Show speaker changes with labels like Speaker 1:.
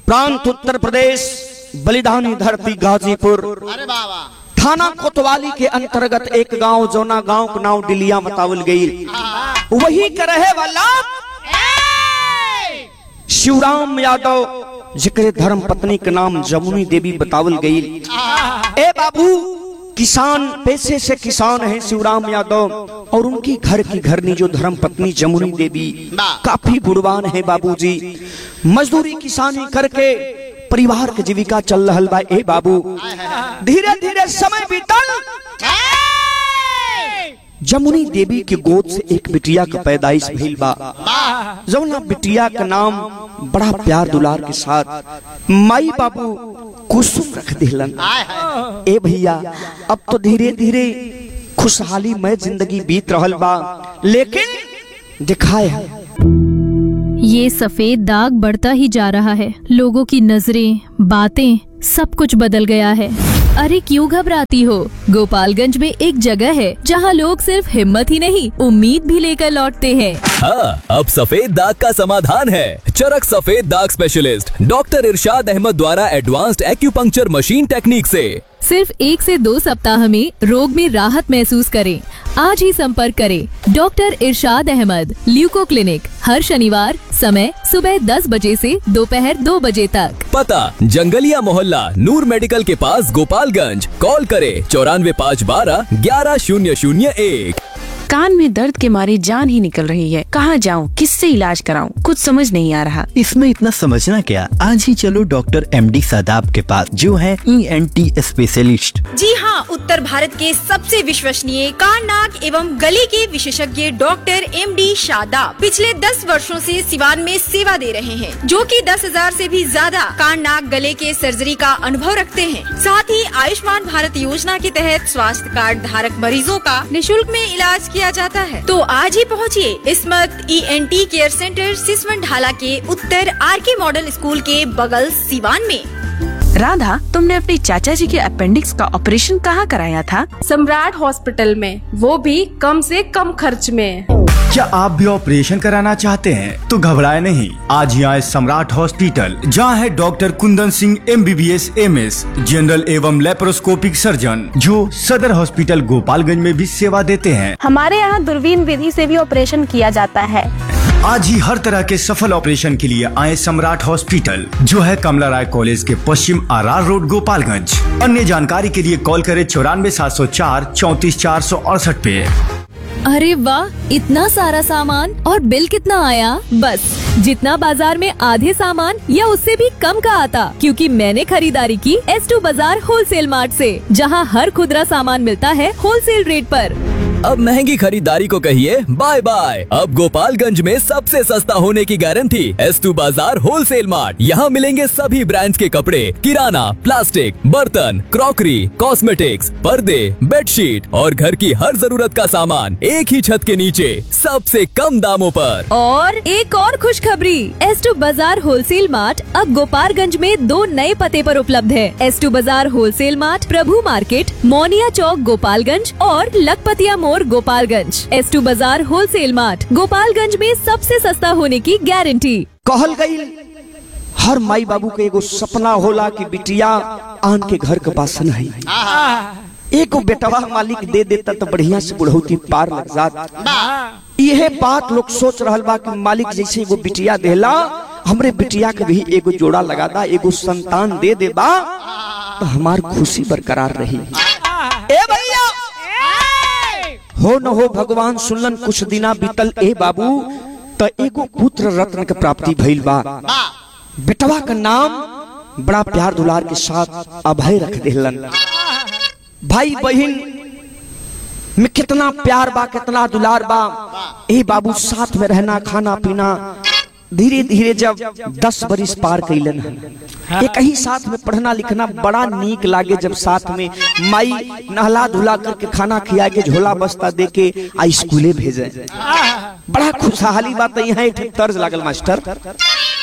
Speaker 1: प्रांत उत्तर प्रदेश, बलिदानी धरती गाजीपुर, थाना कोतवाली के अंतर्गत एक गांव जोना गांव का नाम डिलिया बतावल गई। वही का रहे वाला शिवराम यादव जिक्र धर्म पत्नी का नाम जमुनी देवी बतावल गई। ए बाबू, किसान पैसे से किसान है शिवराम यादव, और उनकी घर की घरनी जो धर्म पत्नी जमुनी देवी काफी गुणवान है बाबूजी। मजदूरी किसानी करके परिवार की जीविका चल रहा बा। ए बाबू, धीरे धीरे समय बीतल, जमुनी देवी के गोद से एक बिटिया का पैदाइश भइल बा। जौना बिटिया का नाम बड़ा प्यार दुलार के साथ माई बाबू कुसुम रख दिलन। ए भैया, अब तो धीरे धीरे खुशहाली में जिंदगी बीत रहल बा, लेकिन दिखाए है
Speaker 2: ये सफेद दाग बढ़ता ही जा रहा है। लोगों की नजरें, बातें, सब कुछ बदल गया है। अरे क्यों घबराती हो? गोपालगंज में एक जगह है जहां लोग सिर्फ हिम्मत ही नहीं, उम्मीद भी लेकर लौटते हैं।
Speaker 3: हाँ, अब सफेद दाग का समाधान है। चरक सफेद दाग स्पेशलिस्ट डॉक्टर इरशाद अहमद द्वारा एडवांस्ड एक्यूपंक्चर मशीन टेक्निक से
Speaker 2: सिर्फ 1 से 2 सप्ताह में रोग में राहत महसूस करें। आज ही संपर्क करें डॉक्टर इरशाद अहमद, ल्यूको क्लिनिक, हर शनिवार, समय सुबह 10 बजे से दोपहर 2 बजे तक।
Speaker 3: पता जंगलिया मोहल्ला, नूर मेडिकल के पास, गोपालगंज। कॉल करें 94 512 11001।
Speaker 4: कान में दर्द के मारे जान ही निकल रही है। कहाँ जाऊँ, किससे इलाज कराऊँ, कुछ समझ नहीं आ रहा।
Speaker 5: इसमें इतना समझना क्या, आज ही चलो डॉक्टर MD शादाब के पास, जो है ENT स्पेशलिस्ट।
Speaker 6: जी हाँ, उत्तर भारत के सबसे विश्वसनीय कान, नाक एवं गले के विशेषज्ञ डॉक्टर MD शादाब पिछले 10 वर्षों से सिवान में सेवा दे रहे हैं, जो कि 10,000 से भी ज्यादा कान, नाक, गले के सर्जरी का अनुभव रखते हैं। साथ ही आयुष्मान भारत योजना के तहत स्वास्थ्य कार्ड धारक मरीजों का निःशुल्क में इलाज किया जाता है। तो आज ही पहुँचिए स्मृत ENT केयर सेंटर, सिसवन ढाला के उत्तर RK मॉडल स्कूल के बगल, सिवान में।
Speaker 4: राधा, तुमने अपने चाचा जी के अपेंडिक्स का ऑपरेशन कहाँ कराया था?
Speaker 7: सम्राट हॉस्पिटल में, वो भी कम से कम खर्च में।
Speaker 8: क्या आप भी ऑपरेशन कराना चाहते हैं? तो घबराए नहीं, आज ही आए सम्राट हॉस्पिटल, जहां है doctor Kundan Singh MBBS MS, general एवं लेप्रोस्कोपिक सर्जन, जो सदर हॉस्पिटल गोपालगंज में भी सेवा देते हैं।
Speaker 7: हमारे यहाँ दूरबीन विधि से भी ऑपरेशन किया जाता है।
Speaker 8: आज ही हर तरह के सफल ऑपरेशन के लिए आए सम्राट हॉस्पिटल, जो है कमला राय कॉलेज के पश्चिम RR रोड, गोपालगंज। अन्य जानकारी के लिए कॉल करें 94 704 34 468 पे।
Speaker 2: अरे वाह, इतना सारा सामान, और बिल कितना आया? बस जितना बाजार में आधे सामान या उससे भी कम का आता, क्योंकि मैंने खरीदारी की S2 बाजार होलसेल मार्ट से, जहां हर खुदरा सामान मिलता है होलसेल रेट पर।
Speaker 3: अब महंगी खरीदारी को कहिए बाय बाय। अब गोपालगंज में सबसे सस्ता होने की गारंटी S2 बाजार होलसेल मार्ट। यहाँ मिलेंगे सभी ब्रांड्स के कपड़े, किराना, प्लास्टिक, बर्तन, क्रॉकरी, कॉस्मेटिक्स, पर्दे, बेडशीट और घर की हर जरूरत का सामान एक ही छत के नीचे सबसे कम दामों पर।
Speaker 2: और एक और खुशखबरी, S2 बाजार होलसेल मार्ट अब गोपालगंज में 2 नए पते पर उपलब्ध है। S2 बाजार होलसेल मार्ट, प्रभु मार्केट, मोनिया चौक, गोपालगंज और लखपतिया मोड़, गोपालगंज। S2 बाजार होलसेल मार्ट, गोपालगंज में सबसे सस्ता होने की गारंटी।
Speaker 1: कहल गई, हर माई बाबू के एगो सपना होला कि बिटिया आन के घर के बासन है। एगो बेटवा मालिक दे देता तो बढ़िया से बुढ़ौती पार लग जात। यह बात लोग सोच रहल बा कि मालिक जैसे एगो बिटिया देला, हमरे बिटिया के भी एगो जोड़ा लगा दा, एगो संतान दे देबा तो हमार खुशी बरकरार रही। ए भैया, हो न हो भगवान सुनलन, कुछ दिना बीतल ए बाबू, तो एगो पुत्र रत्न के प्राप्ति भइल बा। बेटवा का नाम बड़ा प्यार दुलार के साथ अभय रख दिलन। भाई बहन में कितना प्यार बा, कितना दुलार बा। ए बाबू, साथ में रहना, खाना पीना, धीरे धीरे जब 10 बरिस पार कैलन है, एक ही साथ में पढ़ना लिखना बड़ा नीक लागे। जब साथ में माई नहला धुला करके खाना खिया के झोला बस्ता दे के स्कूले भेजे, बड़ा खुशहाली बात। यहाँ एक तर्ज लागल मास्टर,